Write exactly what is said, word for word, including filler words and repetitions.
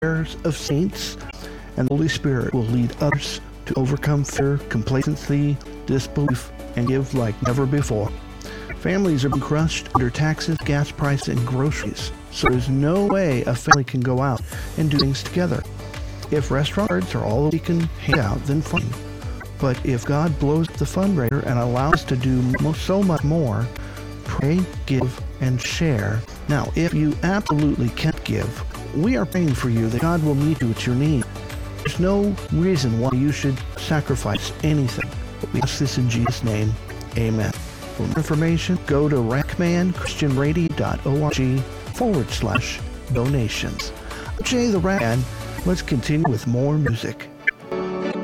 prayers of saints, and the Holy Spirit will lead others to overcome fear, complacency, disbelief, and give like never before. Families are being crushed under taxes, gas prices, and groceries, so there's no way a family can go out and do things together. If restaurant cards are all we can hand out, then fine. But if God blows up the fundraiser and allows us to do so much more, pray, give, and share. Now, if you absolutely can't give, we are praying for you that God will meet you at your need. There's no reason why you should sacrifice anything. But we ask this in Jesus' name. Amen. For more information, go to rackman christian radio dot org forward slash donations. I'm Jay the Rackman. Let's continue with more music.